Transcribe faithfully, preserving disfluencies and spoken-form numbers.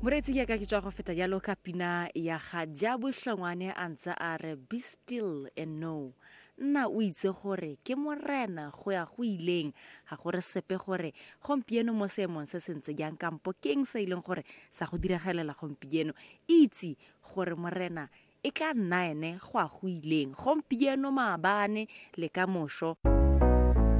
Moretsi ya ka ke tswa go feta jalo ka pina ya ga Jabu Hlongwane a ntse a re be still and know. Nna o itse gore ke morena go ya go ileng ga gore sepe gore gompieno mo seemong se sentse jang kampo keng se ileng gore sa go diragalela gompieno. Itse gore morena e ka nna ene go a go ileng gompieno maabane le ka moso.